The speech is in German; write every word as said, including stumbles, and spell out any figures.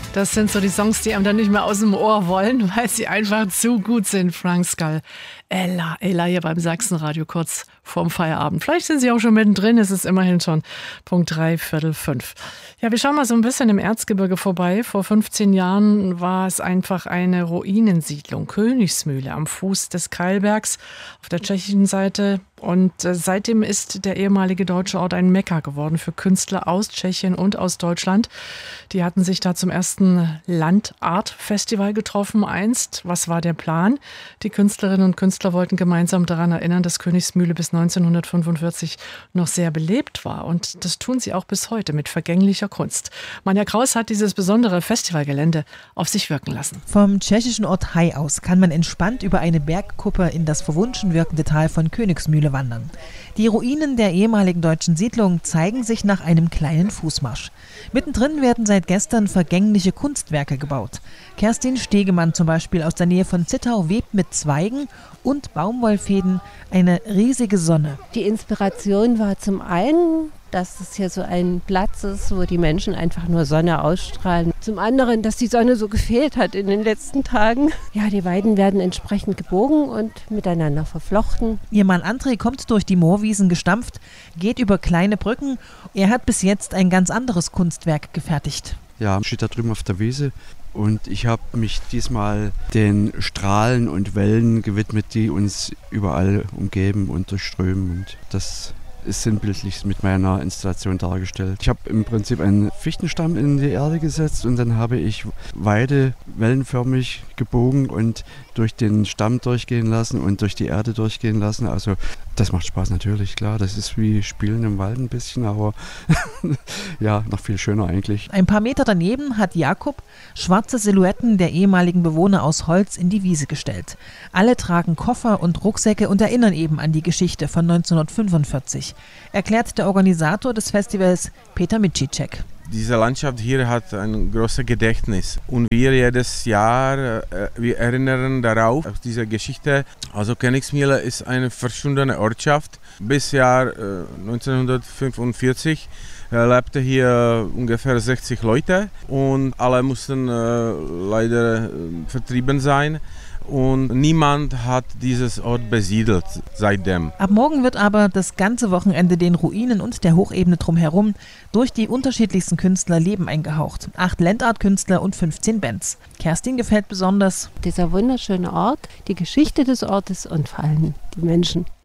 Das sind so die Songs, die einem dann nicht mehr aus dem Ohr wollen, weil sie einfach zu gut sind. Frank Scull, Ella, Ella hier beim Sachsenradio kurz vorm Feierabend. Vielleicht sind Sie auch schon mittendrin, es ist immerhin schon Punkt drei, Viertel fünf. Ja, wir schauen mal so ein bisschen im Erzgebirge vorbei. Vor fünfzehn Jahren war es einfach eine Ruinensiedlung, Königsmühle am Fuß des Keilbergs auf der tschechischen Seite. Und äh, seitdem ist der ehemalige deutsche Ort ein Mekka geworden für Künstler aus Tschechien und aus Deutschland. Die hatten sich da zum ersten Landart-Festival getroffen einst. Was war der Plan? Die Künstlerinnen und Künstler wollten gemeinsam daran erinnern, dass Königsmühle bis neunzehnhundertfünfundvierzig noch sehr belebt war. Und das tun sie auch bis heute mit vergänglicher Kunst. Manja Kraus hat dieses besondere Festivalgelände auf sich wirken lassen. Vom tschechischen Ort Haj aus kann man entspannt über eine Bergkuppe in das verwunschen wirkende Tal von Königsmühle wandern. Die Ruinen der ehemaligen deutschen Siedlung zeigen sich nach einem kleinen Fußmarsch. Mittendrin werden seit gestern vergängliche Kunstwerke gebaut. Kerstin Stegemann zum Beispiel aus der Nähe von Zittau webt mit Zweigen und Baumwollfäden eine riesige Sonne. Die Inspiration war zum einen, dass es hier so ein Platz ist, wo die Menschen einfach nur Sonne ausstrahlen. Zum anderen, dass die Sonne so gefehlt hat in den letzten Tagen. Ja, die Weiden werden entsprechend gebogen und miteinander verflochten. Ihr Mann André kommt durch die Moorwiesen gestampft, geht über kleine Brücken. Er hat bis jetzt ein ganz anderes Kunstwerk gefertigt. Ja, steht da drüben auf der Wiese. Und ich habe mich diesmal den Strahlen und Wellen gewidmet, die uns überall umgeben und durchströmen. Und das ist sinnbildlich mit meiner Installation dargestellt. Ich habe im Prinzip einen Fichtenstamm in die Erde gesetzt und dann habe ich Weide wellenförmig gebogen und durch den Stamm durchgehen lassen und durch die Erde durchgehen lassen. Also das macht Spaß natürlich, klar. Das ist wie Spielen im Wald ein bisschen, aber ja, noch viel schöner eigentlich. Ein paar Meter daneben hat Jakob schwarze Silhouetten der ehemaligen Bewohner aus Holz in die Wiese gestellt. Alle tragen Koffer und Rucksäcke und erinnern eben an die Geschichte von neunzehnhundertfünfundvierzig, erklärt der Organisator des Festivals Peter Micicek. Diese Landschaft hier hat ein großes Gedächtnis und wir jedes Jahr äh, wir erinnern darauf, auf diese Geschichte. Also Königsmühle ist eine verschwundene Ortschaft. Bis Jahr äh, neunzehnhundertfünfundvierzig äh, lebte hier ungefähr sechzig Leute und alle mussten äh, leider äh, vertrieben sein. Und niemand hat dieses Ort besiedelt seitdem. Ab morgen wird aber das ganze Wochenende den Ruinen und der Hochebene drumherum durch die unterschiedlichsten Künstler Leben eingehaucht. Acht Landart-Künstler und fünfzehn Bands. Kerstin gefällt besonders dieser wunderschöne Ort, die Geschichte des Ortes und vor allem die Menschen.